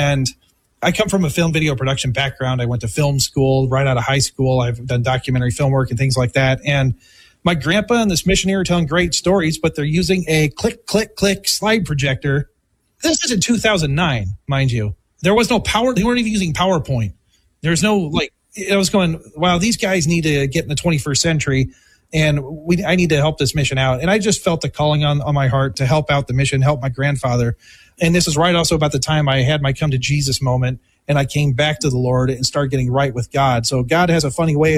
And I come from a film video production background. I went to film school right out of high school. I've done documentary film work and things like that. And my grandpa and this missionary are telling great stories, but they're using a click, click, click slide projector. This is in 2009, mind you. There was no power. They weren't even using PowerPoint. There's no, I was going, wow, these guys need to get in the 21st century, and I need to help this mission out. And I just felt the calling on my heart to help out the mission, help my grandfather. And this is right also about the time I had my come to Jesus moment, and I came back to the Lord and started getting right with God. So God has a funny way